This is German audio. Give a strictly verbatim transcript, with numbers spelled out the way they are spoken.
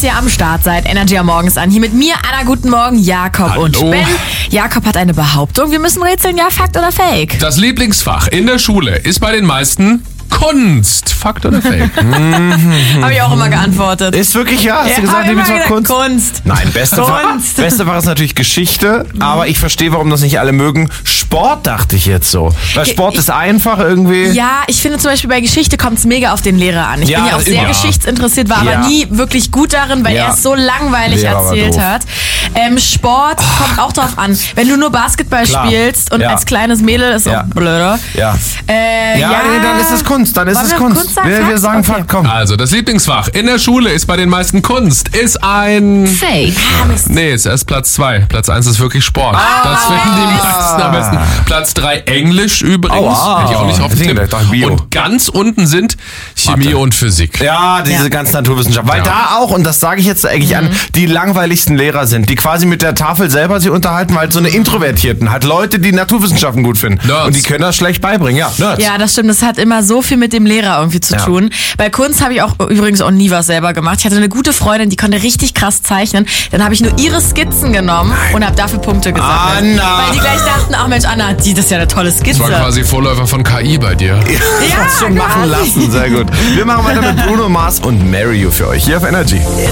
dass ihr am Start seid. Energy am Morgens an. Hier mit mir, Anna, guten Morgen, Jakob Hallo. und Ben. Jakob hat eine Behauptung. Wir müssen rätseln, ja, Fakt oder Fake? Das Lieblingsfach in der Schule ist bei den meisten Kunst. Fakt oder Fake? Habe ich auch immer geantwortet. Ist wirklich, ja, hast Ja, du gesagt, hab ich immer Lieblingsfach gesagt, Kunst? Kunst. Nein, beste Fach, Kunst. beste Fach ist natürlich Geschichte, aber ich verstehe, warum das nicht alle mögen. Sport dachte ich jetzt so. Weil Sport ich- ist einfach irgendwie. Ja, ich finde zum Beispiel bei Geschichte kommt es mega auf den Lehrer an. Ich Ja, bin ja auch sehr immer. geschichtsinteressiert, war Ja. aber nie wirklich gut darin, weil Ja. er es so langweilig Lehrer war erzählt doof. hat. Ähm, Sport kommt auch drauf an. Wenn du nur Basketball Klar. spielst und Ja. als kleines Mädel ist Ja. auch blöder. Ja. Äh, Ja, ja, nee, dann ist es Kunst, dann ist Wollen es wir Kunst. Kunst sagen? wir, wir Fakt? sagen Okay. Fakt, komm. Also, das Lieblingsfach in der Schule ist bei den meisten Kunst. Ist ein... Fake. Ah, Mist. Nee, ist erst Platz zwei. Platz eins ist wirklich Sport. Das finden die meisten am besten. Platz drei Englisch übrigens. Aua. Hätte ich auch nicht auf dem Deswegen, Tipp. ich dachte Bio. Und ganz unten sind Chemie Mathe. und Physik. Ja, diese Ja. ganzen Naturwissenschaften. Weil Ja. da auch, und das sage ich jetzt eigentlich an, die langweiligsten Lehrer sind, die quasi mit der Tafel selber sich unterhalten, weil halt so eine Introvertierten, halt Leute, die Naturwissenschaften gut finden. Nerds. Und die können das schlecht beibringen. Ja, Nerds. Ja, das stimmt. Das hat immer so viel mit dem Lehrer irgendwie zu Ja. tun. Bei Kunst habe ich auch übrigens auch nie was selber gemacht. Ich hatte eine gute Freundin, die konnte richtig krass zeichnen. Dann habe ich nur ihre Skizzen genommen und habe dafür Punkte gesammelt. Anna. Weil die gleich dachten, ach Mensch, Anna, die, das ist ja eine tolle Skizze. Das war quasi Vorläufer von K I bei dir. Ja, schon machen quasi. lassen. Sehr gut. Wir machen weiter mit Bruno Mars und Marry You für euch hier auf Energy.